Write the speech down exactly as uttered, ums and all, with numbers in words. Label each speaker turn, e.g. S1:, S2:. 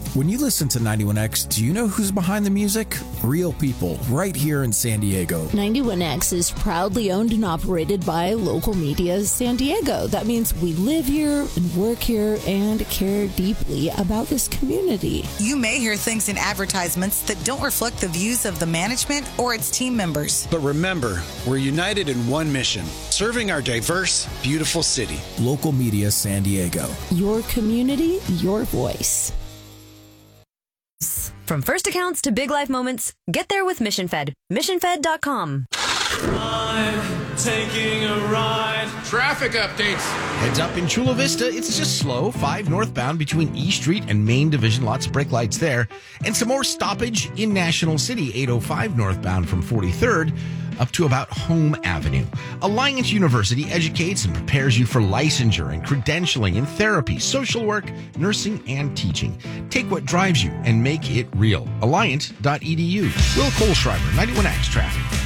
S1: When you listen to ninety-one X, do you know who's behind the music? Real people, right here in San Diego.
S2: ninety-one X is proudly owned and operated by Local Media San Diego. That means we live here and work here and care deeply about this community.
S3: You may hear things in advertisements that don't reflect the views of the management or its team members.
S4: But remember, we're united in one mission, serving our diverse, beautiful city.
S1: Local Media San Diego.
S2: Your community, your voice.
S5: From first accounts to big life moments, get there with Mission Fed. mission fed dot com.
S6: I'm taking a ride.
S7: Traffic updates. Heads up in Chula Vista. It's just slow. five northbound between E Street and Main Division. Lots of brake lights there. And some more stoppage in National City. eight oh five northbound from forty-third up to about Home Avenue. Alliance University educates and prepares you for licensure and credentialing in therapy, social work, nursing, and teaching. Take what drives you and make it real. Alliant dot e d u. Will Kohlschreiber, ninety-one X Traffic.